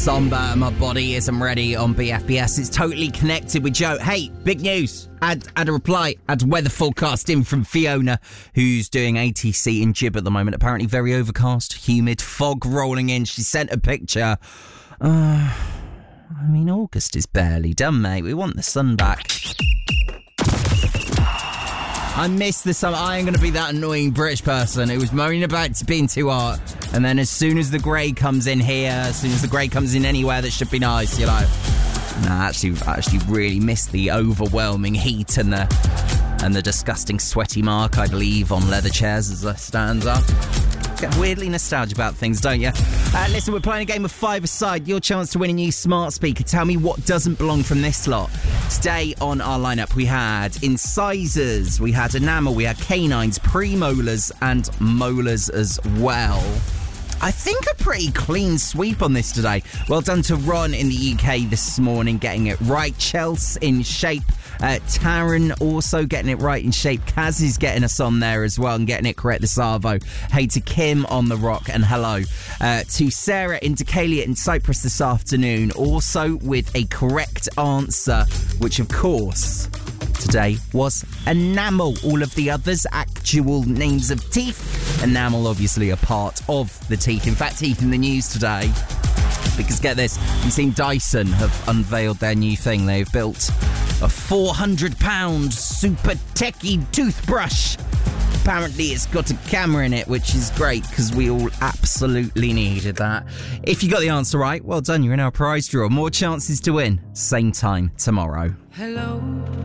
somber. My body isn't ready on BFBS. It's totally connected with Joe. Hey, big news. Add a reply. Add weather forecast in from Fiona, who's doing ATC in Jib at the moment. Apparently very overcast, humid, fog rolling in. She sent a picture. August is barely done, mate. We want the sun back. I miss the summer. I ain't going to be that annoying British person who was moaning about it being too hot. And then as soon as the grey comes in here, as soon as the grey comes in anywhere that should be nice, you're like... I actually really miss the overwhelming heat and the disgusting sweaty mark I'd leave on leather chairs as I stand up. Get weirdly nostalgic about things, don't you? Listen, we're playing a game of five-a-side. Your chance to win a new smart speaker. Tell me what doesn't belong from this lot. Today on our lineup, we had incisors, we had enamel, we had canines, premolars, and molars as well. I think a pretty clean sweep on this today. Well done to Ron in the UK this morning, getting it right. Chelsea in shape. Taryn also getting it right in shape. Kaz is getting us on there as well and getting it correct this arvo. Hey to Kim on the rock, and hello to Sarah in Decalia in Cyprus this afternoon, also with a correct answer, which of course today was enamel. All of the others actual names of teeth. Enamel obviously a part of the teeth. In fact, teeth in the news today, because get this, you've seen Dyson have unveiled their new thing. They've built a £400 super techie toothbrush. Apparently it's got a camera in it, which is great because we all absolutely needed that. If you got the answer right, well done, you're in our prize draw. More chances to win, same time tomorrow. Hello.